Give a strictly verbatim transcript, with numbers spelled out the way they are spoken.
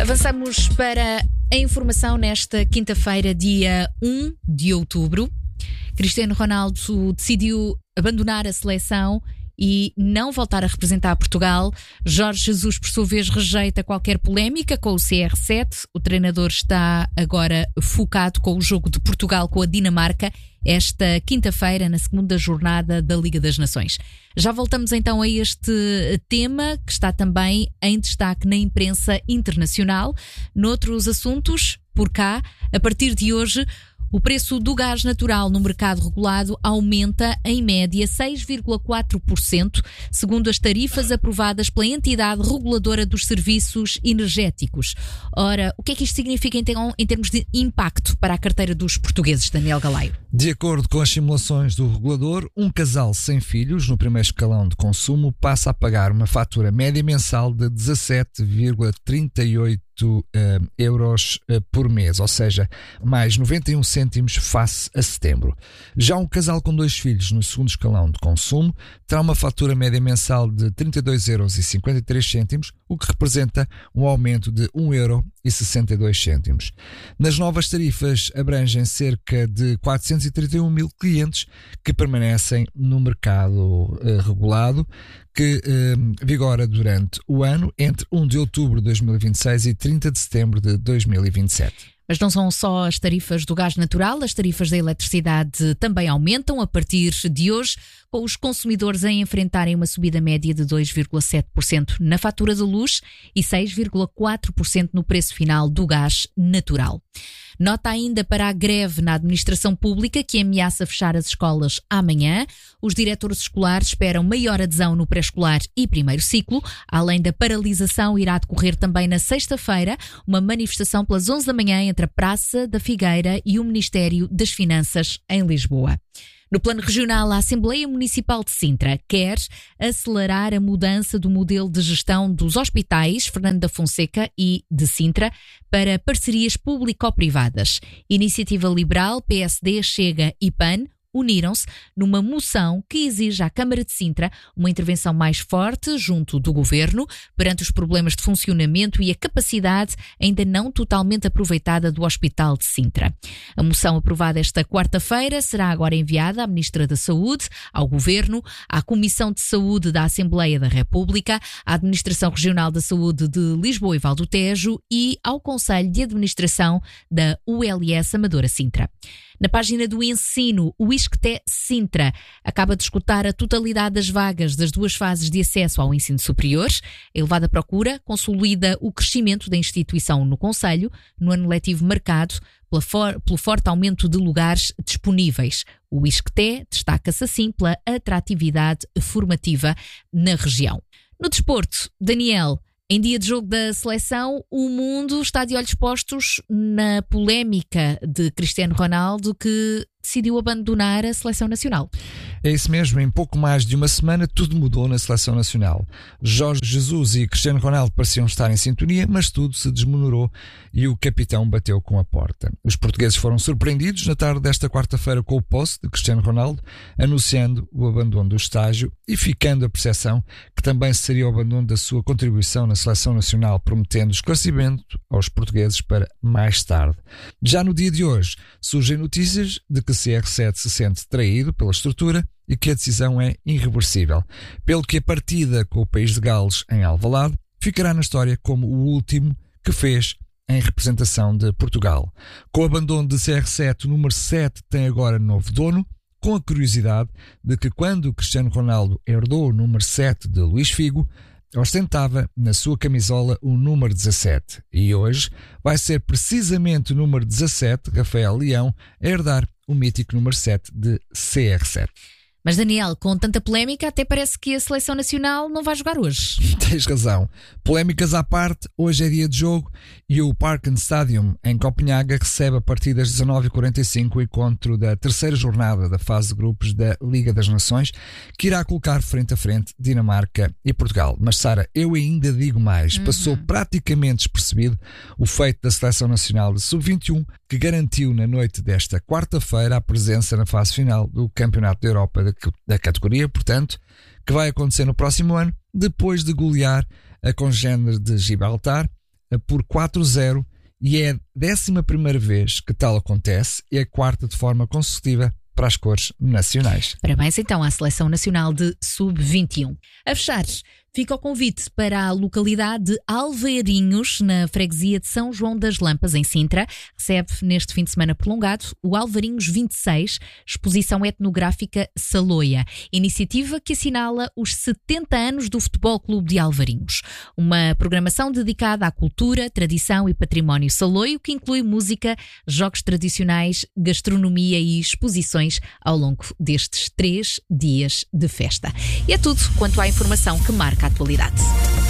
Avançamos para a informação nesta quinta-feira, dia um de outubro. Cristiano Ronaldo decidiu abandonar a seleção e não voltar a representar Portugal. Jorge Jesus, por sua vez, rejeita qualquer polémica com o C R sete. O treinador está agora focado com o jogo de Portugal com a Dinamarca esta quinta-feira, na segunda jornada da Liga das Nações. Já voltamos então a este tema que está também em destaque na imprensa internacional. Noutros assuntos, por cá, a partir de hoje, o preço do gás natural no mercado regulado aumenta em média seis vírgula quatro por cento, segundo as tarifas aprovadas pela entidade reguladora dos serviços energéticos. Ora, o que é que isto significa então em termos de impacto para a carteira dos portugueses, Daniel Galaio? De acordo com as simulações do regulador, um casal sem filhos no primeiro escalão de consumo passa a pagar uma fatura média mensal de dezassete vírgula trinta e oito Uh, euros uh, por mês, ou seja, mais noventa e um cêntimos face a setembro. Já um casal com dois filhos no segundo escalão de consumo terá uma fatura média mensal de trinta e dois euros e cinquenta e três cêntimos, o que representa um aumento de um euro e sessenta e dois cêntimos. Nas novas tarifas abrangem cerca de quatrocentos e trinta e um mil clientes que permanecem no mercado uh, regulado, que uh, vigora durante o ano entre um de outubro de dois mil e vinte e seis e trinta de setembro de dois mil e vinte e sete. Mas não são só as tarifas do gás natural, as tarifas da eletricidade também aumentam a partir de hoje, com os consumidores a enfrentarem uma subida média de dois vírgula sete por cento na fatura de luz e seis vírgula quatro por cento no preço final do gás natural. Nota ainda para a greve na administração pública que ameaça fechar as escolas amanhã. Os diretores escolares esperam maior adesão no pré-escolar e primeiro ciclo. Além da paralisação, irá decorrer também na sexta-feira uma manifestação pelas onze da manhã entre a Praça da Figueira e o Ministério das Finanças em Lisboa. No plano regional, a Assembleia Municipal de Sintra quer acelerar a mudança do modelo de gestão dos hospitais Fernando da Fonseca e de Sintra para parcerias público-privadas. Iniciativa Liberal, P S D, Chega e P A N uniram-se numa moção que exige à Câmara de Sintra uma intervenção mais forte junto do Governo perante os problemas de funcionamento e a capacidade ainda não totalmente aproveitada do Hospital de Sintra. A moção aprovada esta quarta-feira será agora enviada à Ministra da Saúde, ao Governo, à Comissão de Saúde da Assembleia da República, à Administração Regional da Saúde de Lisboa e Val do Tejo e ao Conselho de Administração da U L S Amadora Sintra. Na página do ensino, o ISCTE Sintra acaba de esgotar a totalidade das vagas das duas fases de acesso ao ensino superior. A elevada procura consolida o crescimento da instituição no concelho, no ano letivo marcado pela for- pelo forte aumento de lugares disponíveis. O ISCTE destaca-se assim pela atratividade formativa na região. No desporto, Daniel, em dia de jogo da seleção, o mundo está de olhos postos na polémica de Cristiano Ronaldo, que decidiu abandonar a seleção nacional. É isso mesmo, em pouco mais de uma semana tudo mudou na seleção nacional. Jorge Jesus e Cristiano Ronaldo pareciam estar em sintonia, mas tudo se desmonorou e o capitão bateu com a porta. Os portugueses foram surpreendidos na tarde desta quarta-feira com o post de Cristiano Ronaldo anunciando o abandono do estágio e ficando a percepção que também seria o abandono da sua contribuição na seleção nacional, prometendo esclarecimento aos portugueses para mais tarde. Já no dia de hoje surgem notícias de que C R sete se sente traído pela estrutura e que a decisão é irreversível, pelo que a partida com o país de Gales em Alvalade ficará na história como o último que fez em representação de Portugal. Com o abandono de C R sete, o número sete tem agora novo dono, com a curiosidade de que quando Cristiano Ronaldo herdou o número sete de Luís Figo, ostentava na sua camisola o número dezassete e hoje vai ser precisamente o número dezassete, Rafael Leão, a herdar o mítico número sete de C R sete. Mas Daniel, com tanta polémica, até parece que a seleção nacional não vai jogar hoje. Tens razão. Polémicas à parte, hoje é dia de jogo e o Parken Stadium em Copenhaga recebe a partir das dezanove e quarenta e cinco o encontro da terceira jornada da fase de grupos da Liga das Nações, que irá colocar frente a frente Dinamarca e Portugal. Mas Sara, eu ainda digo mais, uhum. Passou praticamente despercebido o feito da seleção nacional de sub vinte e um, que garantiu na noite desta quarta-feira a presença na fase final do Campeonato da Europa da da categoria, portanto, que vai acontecer no próximo ano, depois de golear a congênere de Gibraltar, por quatro a zero e é a décima primeira vez que tal acontece e a quarta de forma consecutiva para as cores nacionais. Parabéns então à Seleção Nacional de sub vinte e um. A fechar, fica o convite para a localidade de Alvarinhos, na freguesia de São João das Lampas, em Sintra. Recebe neste fim de semana prolongado o Alvarinhos vinte e seis, exposição etnográfica Saloia, iniciativa que assinala os setenta anos do Futebol Clube de Alvarinhos. Uma programação dedicada à cultura, tradição e património saloio, que inclui música, jogos tradicionais, gastronomia e exposições ao longo destes três dias de festa. E é tudo quanto à informação que marca a atualidade.